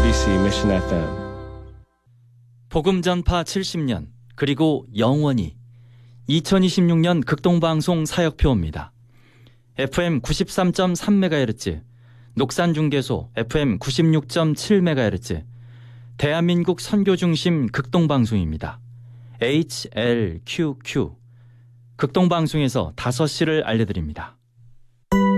UGC Mission FM. 복음 전파 70년 그리고 영원히 2026년 극동방송 사역표입니다. FM 93.3MHz, 녹산중계소 FM 96.7MHz, 대한민국 선교중심 극동방송입니다. HLQQ 극동방송에서 5시를 알려드립니다.